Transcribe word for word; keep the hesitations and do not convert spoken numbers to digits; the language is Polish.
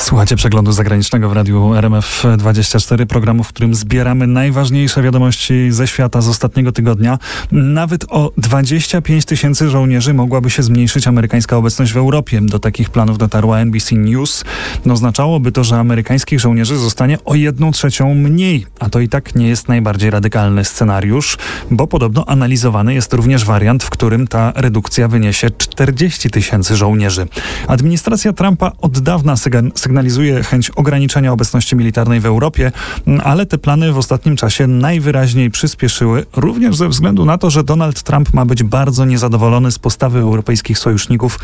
Słuchacie przeglądu zagranicznego w Radiu R M F dwadzieścia cztery, programu, w którym zbieramy najważniejsze wiadomości ze świata z ostatniego tygodnia. Nawet o dwadzieścia pięć tysięcy żołnierzy mogłaby się zmniejszyć amerykańska obecność w Europie. Do takich planów dotarła N B C News. Oznaczałoby to, że amerykańskich żołnierzy zostanie o jedną trzecią mniej. A to i tak nie jest najbardziej radykalny scenariusz, bo podobno analizowany jest również wariant, w którym ta redukcja wyniesie czterdzieści tysięcy żołnierzy. Administracja Trumpa od dawna sygnalizuje chęć ograniczenia obecności militarnej w Europie, ale te plany w ostatnim czasie najwyraźniej przyspieszyły, również ze względu na to, że Donald Trump ma być bardzo niezadowolony z postawy europejskich sojuszników